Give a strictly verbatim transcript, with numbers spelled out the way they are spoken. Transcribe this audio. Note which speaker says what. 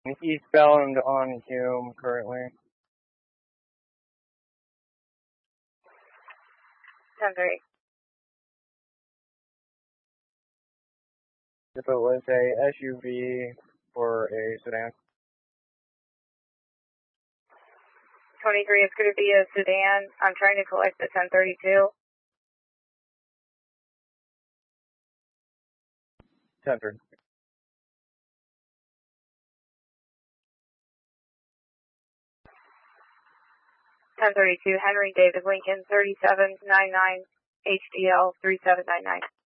Speaker 1: Eastbound on Hume currently.
Speaker 2: ten three.
Speaker 1: If it was a S U V or a sedan.
Speaker 2: twenty-three, it's going to be a sedan. I'm trying to collect the ten thirty-two.
Speaker 1: ten three.
Speaker 2: ten thirty-two, Henry David Lincoln, thirty-seven ninety-nine, H D L three seven nine nine.